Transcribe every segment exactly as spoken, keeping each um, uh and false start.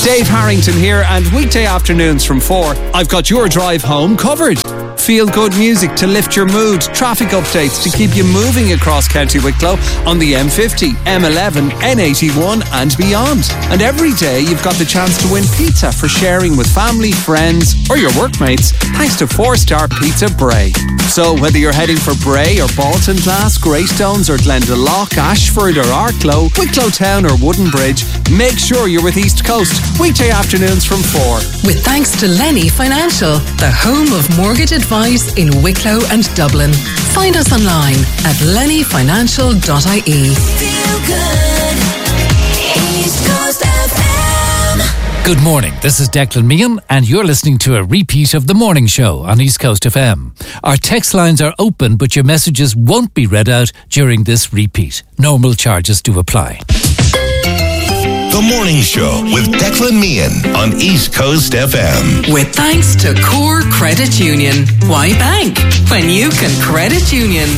Dave Harrington here, and weekday afternoons from four, I've got your drive home covered. Feel good music to lift your mood, traffic updates to keep you moving across County Wicklow on the M fifty, M eleven, N eighty-one and beyond. And every day you've got the chance to win pizza for sharing with family, friends or your workmates, thanks to four-star Pizza Bray. So whether you're heading for Bray or Baltinglass, Greystones or Glendalough, Ashford or Arklow, Wicklow Town or Wooden Bridge, make sure you're with East Coast, weekday afternoons from four. With thanks to Lenny Financial, the home of mortgage advice in Wicklow and Dublin. Find us online at lenny financial dot I E. Feel good. East Coast F M. Good morning, this is Declan Meehan and you're listening to a repeat of The Morning Show on East Coast F M. Our text lines are open, but your messages won't be read out during this repeat. Normal charges do apply. The Morning Show with Declan Meehan on East Coast F M. With thanks to Core Credit Union. Why bank when you can credit union?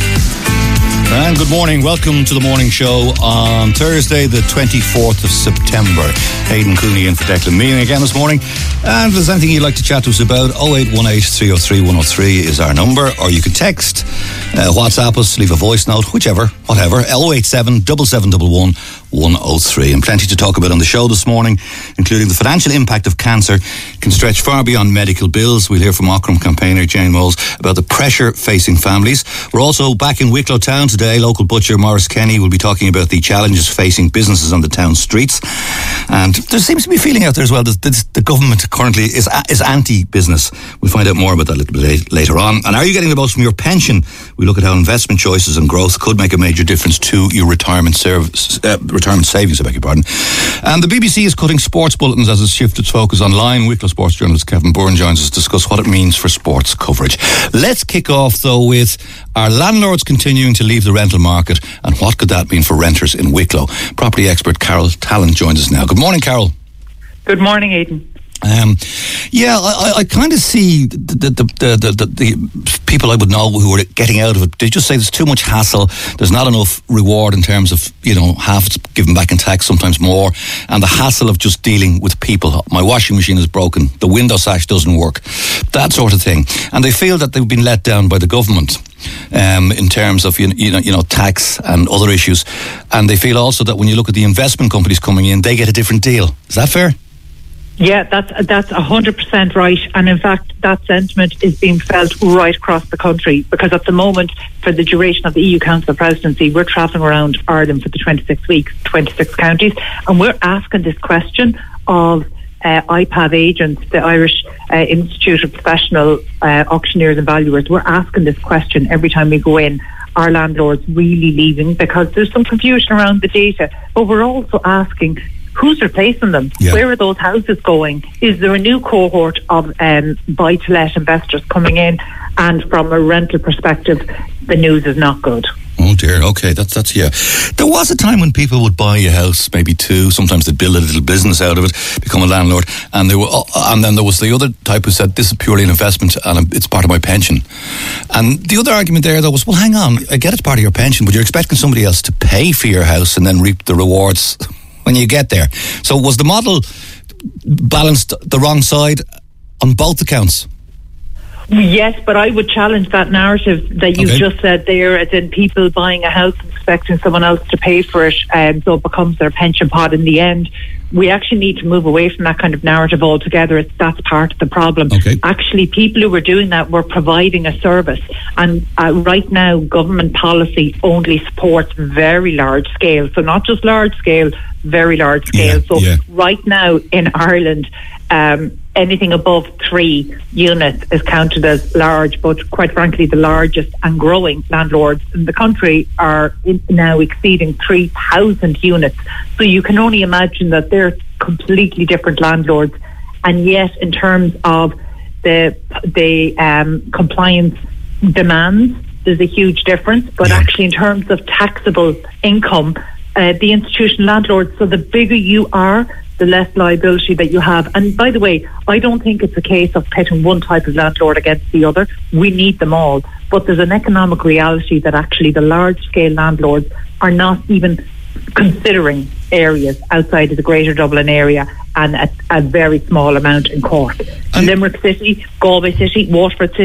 And good morning. Welcome to The Morning Show on Thursday, the twenty-fourth of September. Aidan Cooney in for Declan Meehan again this morning. And if there's anything you'd like to chat to us about, oh eight one eight, three oh three, one oh three is our number. Or you can text, uh, WhatsApp us, leave a voice note, whichever, whatever. oh eight seven, seven seven one one, one oh three. And plenty to talk about on the show this morning, including the financial impact of cancer can stretch far beyond medical bills. We'll hear from Ockram campaigner Jane Moles about the pressure facing families. We're also back in Wicklow Town today. Local butcher Maurice Kenny will be talking about the challenges facing businesses on the town streets. And there seems to be a feeling out there as well that the government currently is is anti-business. We'll find out more about that a little bit later on. And are you getting the most from your pension? We look at how investment choices and growth could make a major difference to your retirement service, uh, retirement savings, I beg your pardon. And the B B C is cutting sports bulletins as it shifts its focus online. Wicklow sports journalist Kevin Byrne joins us to discuss what it means for sports coverage. Let's kick off though with our landlords continuing to leave the rental market, and what could that mean for renters in Wicklow? Property expert Carol Tallant joins us now. Good morning, Carol. Good morning, Aidan. Um, yeah, I, I kind of see the the, the, the, the the people I would know who are getting out of it. They just say there's too much hassle, there's not enough reward in terms of, you know, half it's given back in tax, sometimes more, and the hassle of just dealing with people. My washing machine is broken, the window sash doesn't work, that sort of thing. And they feel that they've been let down by the government um, in terms of, you know, you know, you know, tax and other issues. And they feel also that when you look at the investment companies coming in, they get a different deal. Is that fair? Yeah, that's that's one hundred percent right. And in fact, that sentiment is being felt right across the country, because at the moment, for the duration of the E U Council presidency, we're travelling around Ireland for the twenty-six weeks, twenty-six counties, and we're asking this question of uh, I P A V agents, the Irish uh, Institute of Professional uh, Auctioneers and Valuers. We're asking this question every time we go in. Are landlords really leaving? Because there's some confusion around the data, but we're also asking, who's replacing them? Yeah. Where are those houses going? Is there a new cohort of um, buy-to-let investors coming in? And from a rental perspective, the news is not good. Oh dear, okay, that's, that's, yeah. There was a time when people would buy a house, maybe two, sometimes they'd build a little business out of it, become a landlord, and they were, and then there was the other type who said, this is purely an investment and it's part of my pension. And the other argument there, though, was, well, hang on, I get it's part of your pension, but you're expecting somebody else to pay for your house and then reap the rewards when you get there. So was the model balanced the wrong side on both accounts? Yes, but I would challenge that narrative that you okay. just said there, as in people buying a house and expecting someone else to pay for it, um, so it becomes their pension pot in the end. We actually need to move away from that kind of narrative altogether. It's, that's part of the problem. Okay. Actually, people who were doing that were providing a service, and uh, right now government policy only supports very large scale, so not just large scale, very large scale. Yeah, so yeah. right now in Ireland, um, anything above three units is counted as large, but quite frankly the largest and growing landlords in the country are in, now exceeding three thousand units. So you can only imagine that they're completely different landlords, and yet in terms of the the um, compliance demands, there's a huge difference. But yeah. actually in terms of taxable income, uh, the institutional landlords, so the bigger you are, the less liability that you have. And by the way, I don't think it's a case of pitting one type of landlord against the other. We need them all. But there's an economic reality that actually the large-scale landlords are not even considering areas outside of the Greater Dublin area, and a, a very small amount in Cork. And Limerick City, Galway City, Waterford City,